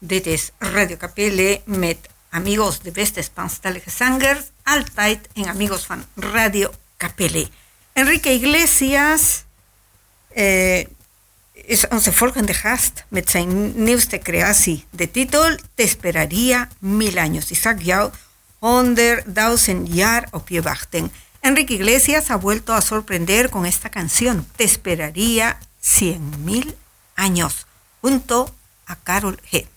Dit is Radio Capelle met amigos de West-Spaanstalige zangers, altijd en amigos van Radio Capelle. Enrique Iglesias is onze volgende gast met zijn nieuwste creatie. De titel Te esperaría 1000 años. Ik zag jou 100.000 jaar op je wachten. Enrique Iglesias ha vuelto a sorprender con esta canción, Te esperaría 100.000 años, junto a Karol G.